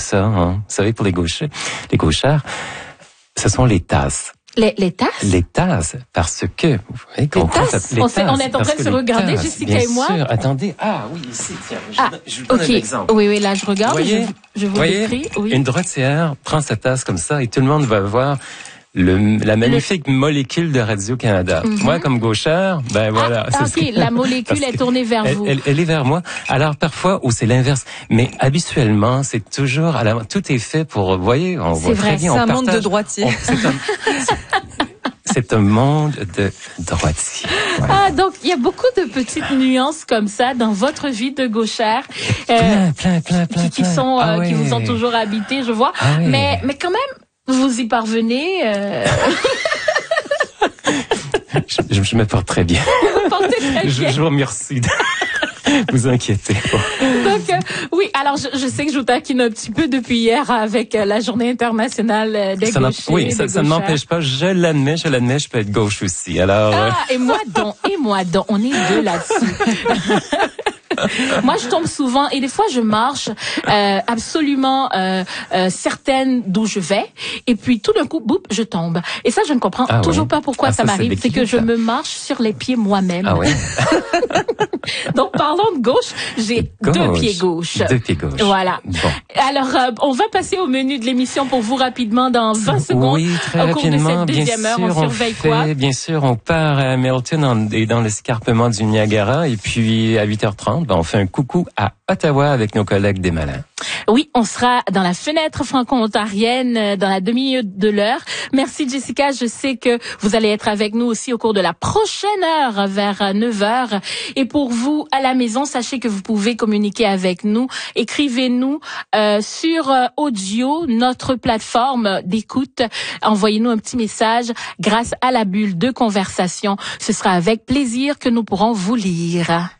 ça, hein. Vous savez, pour les gauchers, ce sont les tasses. Les tasses? Les tasses, parce que... Vous voyez, les tasses? On est en train de se regarder, tasses, Jessica et moi. Bien sûr, attendez. Ah oui, ici, tiens, je vous donne un exemple. Oui, là, je regarde, voyez, je vous décris. Oui. Une droitière prend sa tasse comme ça et tout le monde va voir la magnifique molécule de Radio-Canada. Moi, comme gauchère, ben voilà. OK, la molécule est tournée vers vous. Elle est vers moi. Alors, parfois, ou c'est l'inverse. Mais habituellement, c'est toujours, tout est fait pour, vous voyez, on voit très bien. C'est un monde de droitiers. C'est un monde de droitiers. Voilà. Ah, donc, il y a beaucoup de petites nuances comme ça dans votre vie de gauchère. Plein. Qui vous ont toujours habité, je vois. Ah, oui. Mais quand même, vous y parvenez. Je me porte très bien. Vous portez très bien. Je vous remercie. Vous inquiétez pas. Donc, oui, alors je sais que je vous taquine un petit peu depuis hier avec la Journée internationale des gauchers. Oui, ça ne m'empêche pas. Je l'admets, je peux être gauche aussi. Alors. Et moi donc, on est deux là-dessus. Moi, je tombe souvent et des fois, je marche absolument certaine d'où je vais et puis tout d'un coup, boum, je tombe. Et ça, je ne comprends toujours pas pourquoi ça m'arrive. C'est que je me marche sur les pieds moi-même. Ah oui. Donc, parlons de gauche. J'ai deux pieds gauche. Deux pieds gauche. Voilà. Bon. Alors, on va passer au menu de l'émission pour vous rapidement dans 20 secondes. Oui, très au cours rapidement. de cette deuxième heure, on surveille quoi? Bien sûr, on part à Hamilton et dans l'escarpement du Niagara et puis à 8h30, on fait un coucou à Ottawa avec nos collègues des Malins. Oui, on sera dans la fenêtre franco-ontarienne dans la demi-minute de l'heure. Merci Jessica, je sais que vous allez être avec nous aussi au cours de la prochaine heure vers 9h. Et pour vous à la maison, sachez que vous pouvez communiquer avec nous. Écrivez-nous sur audio, notre plateforme d'écoute. Envoyez-nous un petit message grâce à la bulle de conversation. Ce sera avec plaisir que nous pourrons vous lire.